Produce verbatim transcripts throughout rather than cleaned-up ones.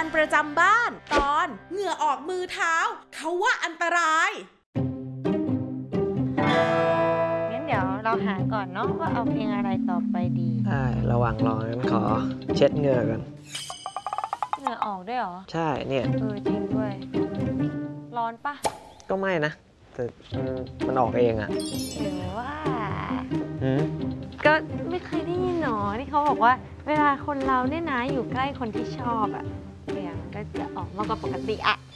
ลประจำบ้านตอนเหงื่อออกมือเท้าเขาว่าอันตรายงั้นเดี๋ยวเราหาก่อนเนาะว่าเอาเพลงอะไรต่อไปดีใช่ระหว่างรองั้นขอเช็ดเหงื่อกันเหงื่อออกด้วยเหรอใช่เนี่ยเออจริงด้วยร้อนปะก็ไม่นะแต่มันออกเองอะหรือว่าหืมก็ไม่เคยได้ยินหนอที่เขาบอกว่าเวลาคนเราเนี่ยนะอยู่ใกล้คนที่ชอบอะเสียงก็จะออกมากกว่าปกติอะ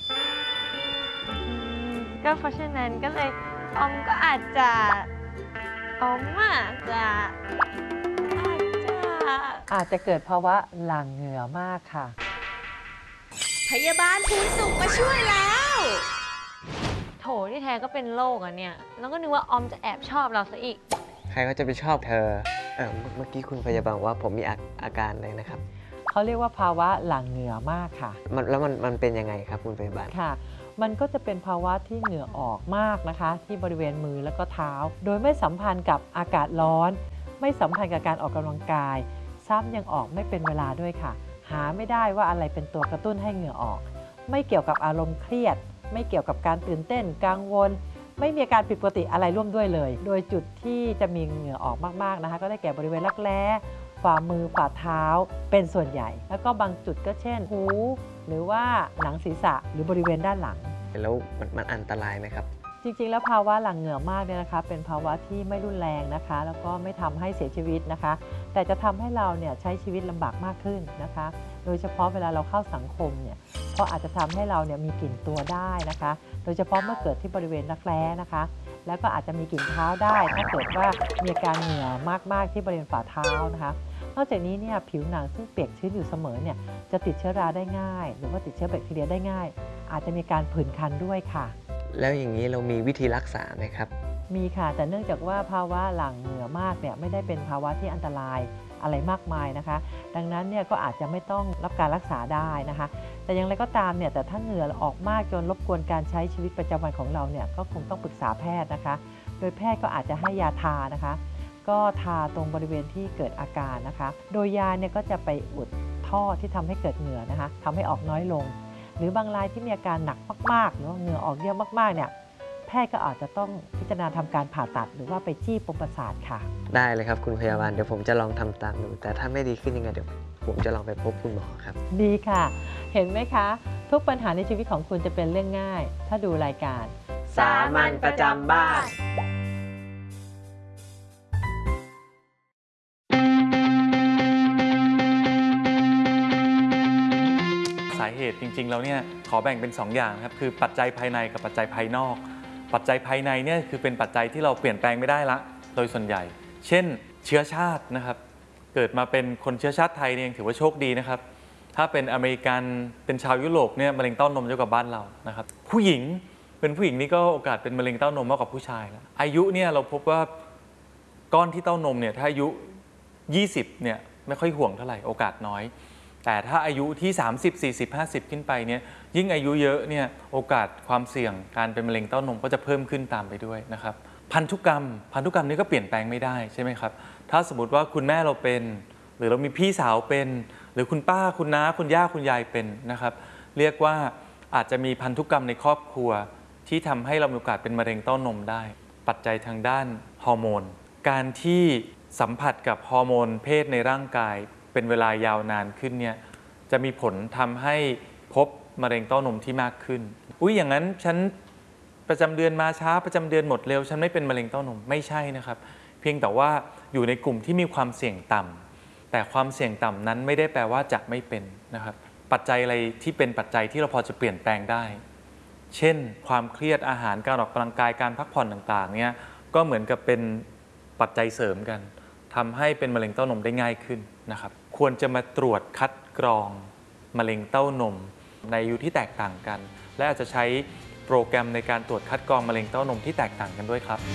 ก็เพราะฉะนั้นก็เลยออมก็อาจจะออมอาจจะอาจจะอาจจะเกิดภาวะหลั่งเหงื่อมากค่ะพยาบาลภูนสุขมาช่วยแล้วโถที่แท้ก็เป็นโรคอ่ะเนี่ยแล้วก็นึกว่าออมจะแอบชอบเราซะอีกใครก็จะไปชอบเธอเออเมื่อกี้คุณพยาบาลว่าผมมีอาอาการอะไรนะครับเขาเรียกว่าภาวะหลั่งเหงื่อมากค่ะมันแล้วมันมันเป็นยังไงครับคุณพยาบาลค่ะมันก็จะเป็นภาวะที่เหงื่อออกมากนะคะที่บริเวณมือแล้วก็เท้าโดยไม่สัมพันธ์กับอากาศร้อนไม่สัมพันธ์กับการออกกำลังกายซ้ำยังออกไม่เป็นเวลาด้วยค่ะหาไม่ได้ว่าอะไรเป็นตัวกระตุ้นให้เหงื่อออกไม่เกี่ยวกับอารมณ์เครียดไม่เกี่ยวกับการตื่นเต้นกังวลไม่มีอาการผิดปกติอะไรร่วมด้วยเลยโดยจุดที่จะมีเหงื่อออกมากๆนะคะก็ได้แก่บริเวณรักแร้ฝ่ามือฝ่าเท้าเป็นส่วนใหญ่แล้วก็บางจุดก็เช่นหูหรือว่าหนังศีรษะหรือบริเวณด้านหลังแล้วมันมันอันตรายไหมครับจริงๆแล้วภาวะหลั่งเหงื่อมากเนี่ยนะคะเป็นภาวะที่ไม่รุนแรงนะคะแล้วก็ไม่ทำให้เสียชีวิตนะคะแต่จะทำให้เราเนี่ยใช้ชีวิตลำบากมากขึ้นนะคะโดยเฉพาะเวลาเราเข้าสังคมเนี่ยเพราะอาจจะทำให้เราเนี่ยมีกลิ่นตัวได้นะคะโดยเฉพาะเมื่อเกิดที่บริเวณรักแร้นะคะแล้วก็อาจจะมีกลิ่นเท้าได้ถ้าเกิดว่ามีอาการเหงื่อมากๆที่บริเวณฝ่าเท้านะคะนอกจากนี้เนี่ยผิวหนังซึ่งเปียกชื้นอยู่เสมอเนี่ยจะติดเชื้อราได้ง่ายหรือว่าติดเชื้อแบคทีเรียได้ง่ายอาจจะมีการผื่นคันด้วยค่ะแล้วอย่างนี้เรามีวิธีรักษาไหมครับมีค่ะแต่เนื่องจากว่าภาวะหลั่งเหงื่อมากเนี่ยไม่ได้เป็นภาวะที่อันตรายอะไรมากมายนะคะดังนั้นเนี่ยก็อาจจะไม่ต้องรับการรักษาได้นะคะแต่อย่างไรก็ตามเนี่ยแต่ถ้าเหงื่อออกมากจนรบกวนการใช้ชีวิตประจำวันของเราเนี่ยก็คงต้องปรึกษาแพทย์นะคะโดยแพทย์ก็อาจจะให้ยาทานะคะก็ทาตรงบริเวณที่เกิดอาการนะคะโดยยาเนี่ยก็จะไปอุดท่อที่ทำให้เกิดเหงื่อนะคะทำให้ออกน้อยลงหรือบางรายที่มีอาการหนักมากๆหรือว่าเหงื่อออกเยอะมากๆเนี่ยแพทย์ก็อาจจะต้องพิจารณาทำการผ่าตัดหรือว่าไปจี้ปมประสาทค่ะได้เลยครับคุณพยาบาลเดี๋ยวผมจะลองทำตามดูแต่ถ้าไม่ดีขึ้นยังไงเดี๋ยวผมจะลองไปพบคุณหมอครับดีค่ะเห็นไหมคะทุกปัญหาในชีวิตของคุณจะเป็นเรื่องง่ายถ้าดูรายการสามัญประจำบ้านสาเหตุจริงๆแล้วเนี่ยขอแบ่งเป็นสองอย่างนะครับคือปัจจัยภายในกับปัจจัยภายนอกปัจจัยภายในเนี่ยคือเป็นปัจจัยที่เราเปลี่ยนแปลงไม่ได้ละโดยส่วนใหญ่เช่นเชื้อชาตินะครับเกิดมาเป็นคนเชื้อชาติไทยเนี่ยถือว่าโชคดีนะครับถ้าเป็นอเมริกันเป็นชาวยุโรปเนี่ยมะเร็งเต้านมเยอะกว่าบ้านเรานะครับผู้หญิงเป็นผู้หญิงนี่ก็โอกาสเป็นมะเร็งเต้านมมากกว่าผู้ชายแล้วอายุเนี่ยเราพบว่าก้อนที่เต้านมเนี่ยถ้าอายุยี่สิบเนี่ยไม่ค่อยห่วงเท่าไหร่โอกาสน้อยแต่ถ้าอายุที่สามสิบ สี่สิบ ห้าสิบขึ้นไปเนี่ยยิ่งอายุเยอะเนี่ยโอกาสความเสี่ยงการเป็นมะเร็งเต้านมก็จะเพิ่มขึ้นตามไปด้วยนะครับพันธุกรรมพันธุกรรมนี้ก็เปลี่ยนแปลงไม่ได้ใช่ไหมครับถ้าสมมติว่าคุณแม่เราเป็นหรือเรามีพี่สาวเป็นหรือคุณป้าคุณน้าคุณย่าคุณยายเป็นนะครับเรียกว่าอาจจะมีพันธุกรรมในครอบครัวที่ทำให้เรามีโอกาสเป็นมะเร็งเต้านมได้ปัจจัยทางด้านฮอร์โมนการที่สัมผัสกับฮอร์โมนเพศในร่างกายเป็นเวลายาวนานขึ้นเนี่ยจะมีผลทำให้พบมะเร็งเต้านมที่มากขึ้นอุ้ยอย่างนั้นฉันประจำเดือนมาช้าประจำเดือนหมดเร็วฉันไม่เป็นมะเร็งเต้านมไม่ใช่นะครับเพียงแต่ว่าอยู่ในกลุ่มที่มีความเสี่ยงต่ำแต่ความเสี่ยงต่ำนั้นไม่ได้แปลว่าจะไม่เป็นนะครับปัจจัยอะไรที่เป็นปัจจัยที่เราพอจะเปลี่ยนแปลงได้เช่นความเครียดอาหารการออกกำลังกายการพักผ่อนต่างๆเนี่ยก็เหมือนกับเป็นปัจจัยเสริมกันทำให้เป็นมะเร็งเต้านมได้ง่ายขึ้นนะครับควรจะมาตรวจคัดกรองมะเร็งเต้านมในอายุที่แตกต่างกันและอาจจะใช้โปรแกรมในการตรวจคัดกรองมะเร็งเต้านมที่แตกต่างกันด้วยครับ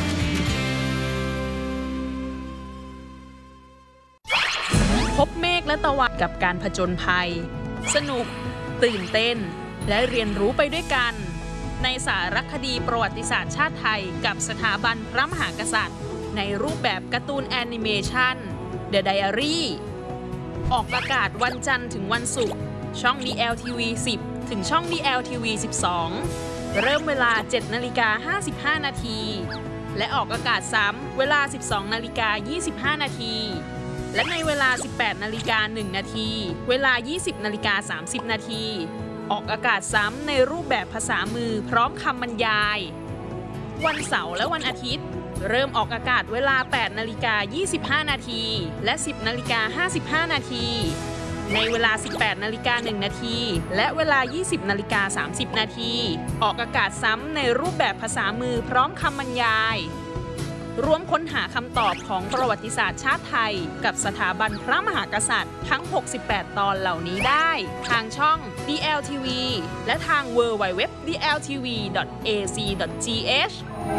พบเมฆและตะวันกับการผจญภัยสนุกตื่นเต้นและเรียนรู้ไปด้วยกันในสารคดีประวัติศาสตร์ชาติไทยกับสถาบันพระมหากษัตริย์ในรูปแบบการ์ตูนแอนิเมชัน The Diary ออกอากาศวันจันทร์ถึงวันศุกร์ช่อง ดี แอล ที วี สิบ ถึงช่อง ดี แอล ที วี สิบสอง เริ่มเวลา เจ็ดนาฬิกาห้าสิบห้า นาที และออกอากาศซ้ำเวลา สิบสองนาฬิกายี่สิบห้า นาที และในเวลา สิบแปดนาฬิกาหนึ่ง นาที เวลา ยี่สิบนาฬิกาสามสิบ นาที ออกอากาศซ้ำในรูปแบบภาษามือพร้อมคำบรรยาย วันเสาร์และวันอาทิตย์ เริ่มออกอากาศเวลา แปดนาฬิกายี่สิบห้า นาที และ สิบนาฬิกาห้าสิบห้า นาที ในเวลา สิบแปดนาฬิกาหนึ่ง นาที และเวลา ยี่สิบนาฬิกาสามสิบ นาที ออกอากาศซ้ำในรูปแบบภาษามือพร้อมคำบรรยายร่วมค้นหาคำตอบของประวัติศาสตร์ชาติไทยกับสถาบันพระมหากษัตริย์ทั้ง หกสิบแปด ตอนเหล่านี้ได้ทางช่อง ดี แอล ที วี และทาง ดับเบิลยู ดับเบิลยู ดับเบิลยู ดอท ดี แอล ที วี ดอท เอ ซี ดอท ที เอช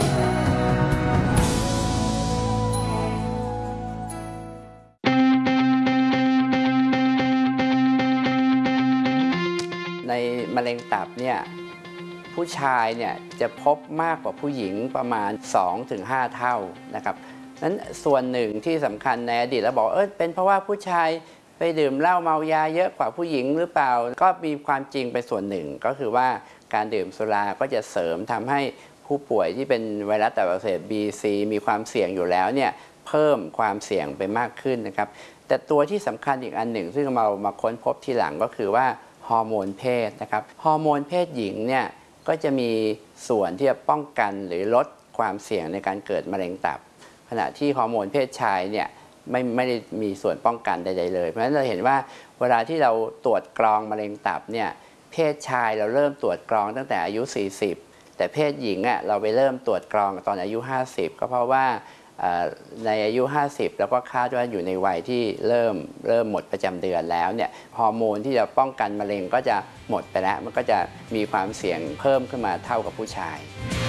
ในมะเร็งตับเนี่ยผู้ชายเนี่ยจะพบมากกว่าผู้หญิงประมาณ สองถึงห้า เท่านะครับนั้นส่วนหนึ่งที่สำคัญในอดีตเราบอกเออเป็นเพราะว่าผู้ชายไปดื่มเหล้าเมายาเยอะกว่าผู้หญิงหรือเปล่าก็มีความจริงไปส่วนหนึ่งก็คือว่าการดื่มสุราก็จะเสริมทำให้ผู้ป่วยที่เป็นไวรัสตับอักเสบ บี ซี มีความเสี่ยงอยู่แล้วเนี่ยเพิ่มความเสี่ยงไปมากขึ้นนะครับแต่ตัวที่สำคัญอีกอันหนึ่งซึ่งเรามาค้นพบทีหลังก็คือว่าฮอร์โมนเพศนะครับฮอร์โมนเพศหญิงเนี่ยก็จะมีส่วนที่จะป้องกันหรือลดความเสี่ยงในการเกิดมะเร็งตับขณะที่ฮอร์โมนเพศชายเนี่ยไม่ไม่ได้มีส่วนป้องกันใดๆเลยเพราะฉะนั้นเราเห็นว่าเวลาที่เราตรวจกรองมะเร็งตับเนี่ยเพศชายเราเริ่มตรวจกรองตั้งแต่อายุ สี่สิบแต่เพศหญิงอ่ะเราไปเริ่มตรวจกรองตอนอายุ ห้าสิบก็เพราะว่าในอายุ ห้าสิบแล้วก็คาดว่าอยู่ในวัยที่เริ่มเริ่มหมดประจำเดือนแล้วเนี่ยฮอร์โมนที่จะป้องกันมะเร็งก็จะหมดไปแล้วมันก็จะมีความเสี่ยงเพิ่มขึ้นมาเท่ากับผู้ชาย